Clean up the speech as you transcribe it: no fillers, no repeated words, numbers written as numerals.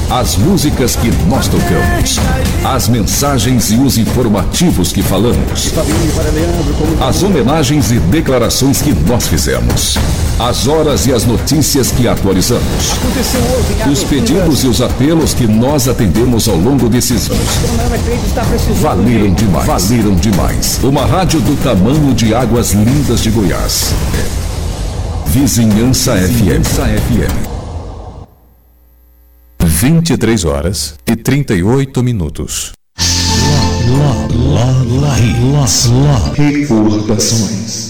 As músicas que nós tocamos, as mensagens e os informativos que falamos, as homenagens e declarações que nós fizemos, as horas e as notícias que atualizamos, os pedidos e os apelos que nós atendemos ao longo desses anos. Valeram demais. Uma rádio do tamanho de Águas Lindas de Goiás. Vizinhança FM. 23 horas e 38 minutos. Recordações.